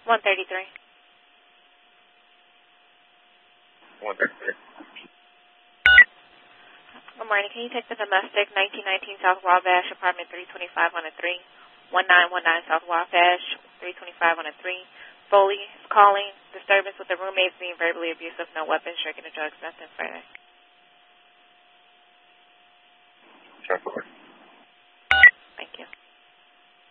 133. 133. Good morning. Can you take the domestic 1919 South Wabash, apartment 325 on a 3, 1919 South Wabash, 325 on a 3. Foley is calling. Disturbance with the roommates being verbally abusive. No weapons, drinking the drugs, nothing further. 10-4.